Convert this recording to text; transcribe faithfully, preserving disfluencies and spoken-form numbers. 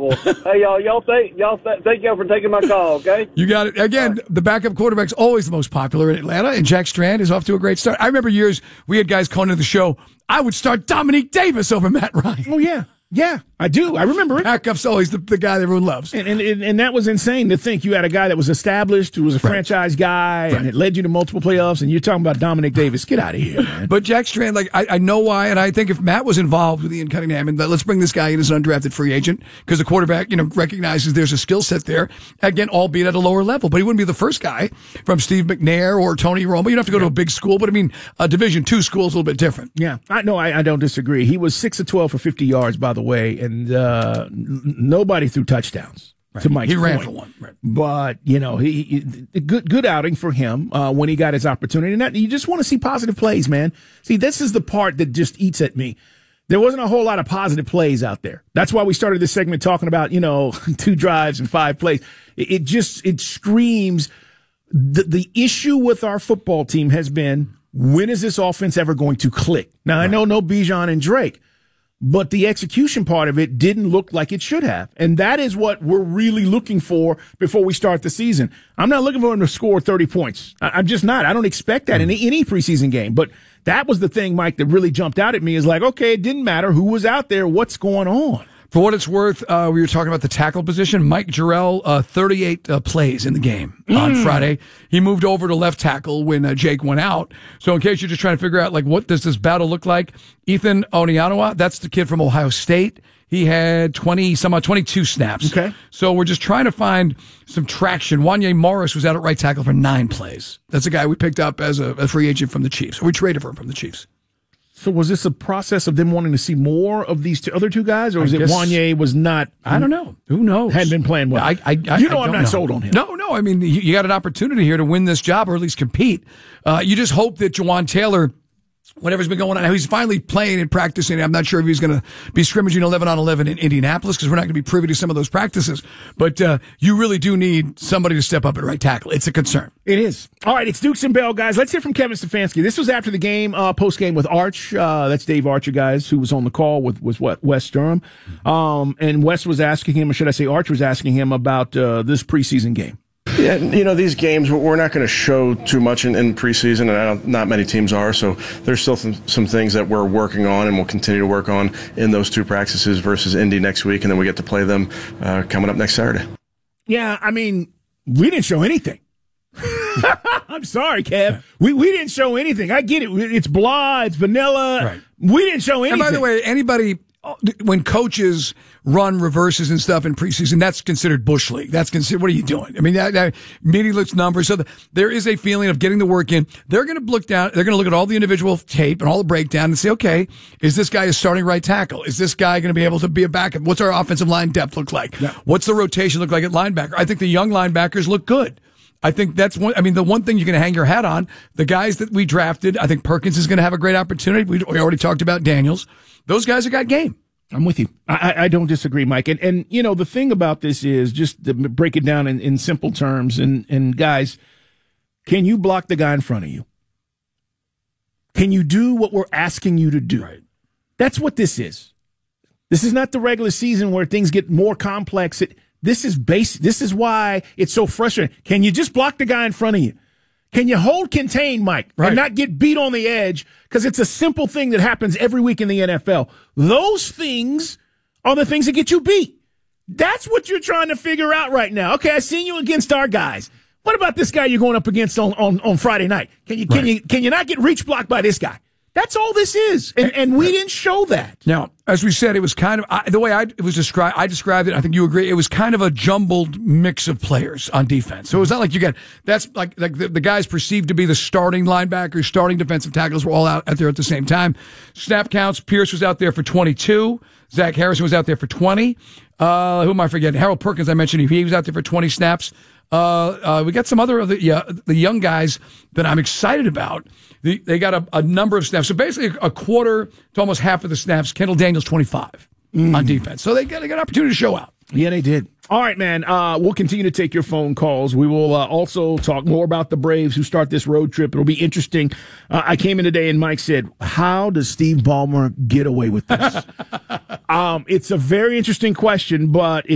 terrible. Hey, y'all, y'all thank y'all th- thank y'all for taking my call. Okay, you got it. Again, right. The backup quarterback's always the most popular in Atlanta, and Jack Strand is off to a great start. I remember years we had guys calling into the show. I would start Dominique Davis over Matt Ryan. Oh yeah. Yeah, I do. I remember it. Backup's always the, the guy that everyone loves. And, and and and that was insane to think you had a guy that was established, who was a right. franchise guy, right. and it led you to multiple playoffs, and you're talking about Dominic Davis. Get out of here, man. But Jack Strand, like, I, I know why, and I think if Matt was involved with Ian Cunningham, and let's bring this guy in as an undrafted free agent, because the quarterback, you know, recognizes there's a skill set there, again, albeit at a lower level. But he wouldn't be the first guy from Steve McNair or Tony Romo. You don't have to go yeah. to a big school, but I mean, a Division two school is a little bit different. Yeah, I no, I, I don't disagree. He was six of twelve for fifty yards, by the way, and uh, n- nobody threw touchdowns. Right. To Mike's he ran point. for one, right. But you know, he, he good good outing for him uh, when he got his opportunity. And that, you just want to see positive plays, man. See, this is the part that just eats at me. There wasn't a whole lot of positive plays out there. That's why we started this segment talking about, you know, two drives and five plays. It, it just it screams the the issue with our football team has been, when is this offense ever going to click? Now, right. I know no Bijan and Drake, but the execution part of it didn't look like it should have. And that is what we're really looking for before we start the season. I'm not looking for him to score thirty points. I'm just not. I don't expect that in any preseason game. But that was the thing, Mike, that really jumped out at me is like, okay, it didn't matter who was out there. What's going on? For what it's worth, uh, we were talking about the tackle position. Mike Jarrell, uh, thirty-eight uh, plays in the game mm. on Friday. He moved over to left tackle when uh, Jake went out. So in case you're just trying to figure out, like, what does this battle look like? Ethan Onianawa, that's the kid from Ohio State. He had twenty, some uh, twenty-two snaps. Okay. So we're just trying to find some traction. Wanye Morris was out at right tackle for nine plays. That's a guy we picked up as a, a free agent from the Chiefs. We traded for him from the Chiefs. So was this a process of them wanting to see more of these two, other two guys, or was it Wanye was not? I don't know. Who knows? Hadn't been playing well. I, I, I, you know, I I'm not know. sold on him. No, no. I mean, you, you got an opportunity here to win this job, or at least compete. Uh, you just hope that Jawan Taylor, whatever's been going on, he's finally playing and practicing. I'm not sure if he's going to be scrimmaging eleven on eleven in Indianapolis, because we're not going to be privy to some of those practices. But uh, you really do need somebody to step up at right tackle. It's a concern. It is. All right, it's Dukes and Bell, guys. Let's hear from Kevin Stefanski. This was after the game, uh, post-game with Arch. Uh, that's Dave Archer, guys, who was on the call with, with what, Wes Durham. Um, and Wes was asking him, or should I say Arch was asking him about uh, this preseason game. Yeah, you know, these games, we're not going to show too much in, in preseason, and I don't, not many teams are, so there's still some, some things that we're working on and we'll continue to work on in those two practices versus Indy next week, and then we get to play them uh, coming up next Saturday. Yeah, I mean, we didn't show anything. I'm sorry, Kev. We we didn't show anything. I get it. It's blah. It's vanilla. Right. We didn't show anything. And by the way, anybody, when coaches run reverses and stuff in preseason, that's considered Bush League. That's considered, what are you doing? I mean, that, that meaningless numbers. So the, there is a feeling of getting the work in. They're going to look down, they're going to look at all the individual tape and all the breakdown and say, okay, is this guy a starting right tackle? Is this guy going to be able to be a backup? What's our offensive line depth look like? Yeah. What's the rotation look like at linebacker? I think the young linebackers look good. I think that's one, I mean, the one thing you can hang your hat on, the guys that we drafted, I think Perkins is going to have a great opportunity. We, we already talked about Daniels. Those guys have got game. I'm with you. I, I don't disagree, Mike. And, and, you know, the thing about this is, just to break it down in, in simple terms, and, and guys, can you block the guy in front of you? Can you do what we're asking you to do? Right. That's what this is. This is not the regular season where things get more complex. It, this is basic. This is why it's so frustrating. Can you just block the guy in front of you? Can you hold contain, Mike, right, and not get beat on the edge? Because it's a simple thing that happens every week in the N F L. Those things are the things that get you beat. That's what you're trying to figure out right now. Okay, I seen you against our guys. What about this guy you're going up against on, on, on Friday night? Can you can right. you can you not get reach blocked by this guy? That's all this is, and and we didn't show that. Now, as we said, it was kind of I, the way I it was described. I described it. I think you agree. It was kind of a jumbled mix of players on defense. So it was not like you got that's like like the, the guys perceived to be the starting linebackers, starting defensive tackles were all out, out there at the same time. Snap counts: Pierce was out there for twenty-two. Zach Harrison was out there for twenty. Uh, who am I forgetting? Harold Perkins. I mentioned he was out there for twenty snaps. Uh, uh, we got some other of the, yeah, the young guys that I'm excited about. The, they got a, a number of snaps. So basically a quarter to almost half of the snaps. Kendall Daniels, twenty-five mm. on defense. So they got, they got an opportunity to show out. Yeah, they did. All right, man. Uh, we'll continue to take your phone calls. We will uh, also talk more about the Braves who start this road trip. It'll be interesting. Uh, I came in today and Mike said, how does Steve Ballmer get away with this? um, it's a very interesting question, but if